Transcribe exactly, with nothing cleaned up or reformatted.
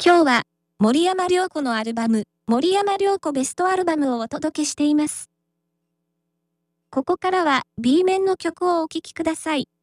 今日は、森山良子のアルバム、森山良子ベストアルバムをお届けしています。ここからは B 面の曲をお聴きください。